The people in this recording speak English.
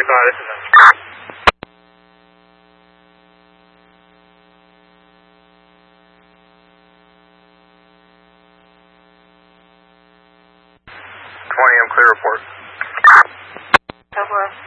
this is them. 20, I'm clear report. Go for it.